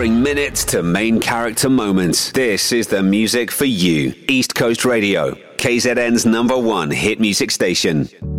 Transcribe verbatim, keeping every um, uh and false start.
Starring minutes to main character moments. This is the music for you. East Coast Radio, K Z N's number one hit music station.